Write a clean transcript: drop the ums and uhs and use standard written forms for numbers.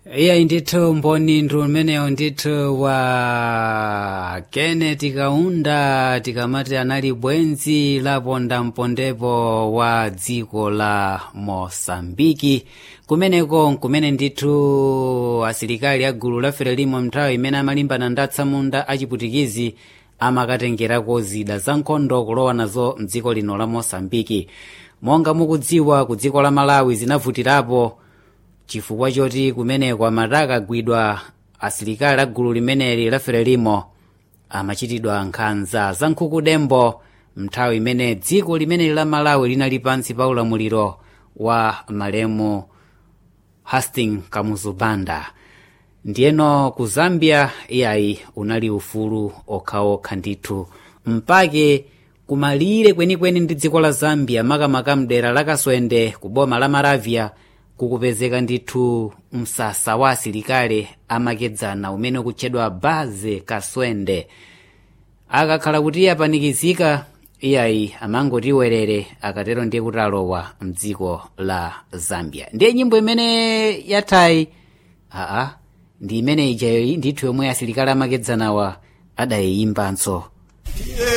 Iya ndithu mboni ndumeneyo ndithu wa Kenneth Kaunda tikamati anali bwenzi laponda mpondepo wa dziko la Mosambiki kumene ndithu asilikali a gulu la Frelimo mnthawi imene amalimbana ndi atsamunda achiputikizi amakatengerako zida za nkhondo kulowa nazo mdziko lino la Mosambiki. Monga mukudziwa ku dziko la Malawi zinavutirapo chifukwa choti kumeneko amakagwidwa asilikali a gulu limeneli la Frelimo amachitidwa nkhanza za nkhukudembo mnthawi imene dziko limeneli la Malawi linali pansi pa ulamuliro wa malemu Hastings Kamuzubanda. Ndiyeno ku Zambia iyayi unali ufulu okhaokha ndithu mpake kumalire kwenikweni ndi dziko la Zambia makamaka mdera la Kaswende ku boma la Maravia kukupezeka ndithu msasa wa asilikali amakedzana umene ukutchedwa Baze Kaswende. Akakhala kuti apanikizika iyayi amangoti werere akatero ndiye kuti alowa mdziko la Zambia. Ndiye nyimbo imene yathayi ndi imene ijayo ndithu yomwe asilikali amakedzanawa adayiyimbanso.